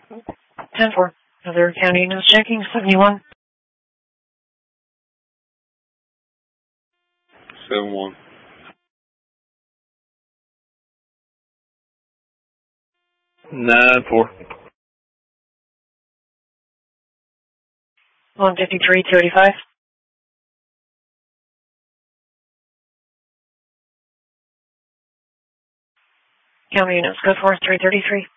10-4. Other county units checking. 71. 7-1. 9-4. 153, 285. County units, code 4, 333.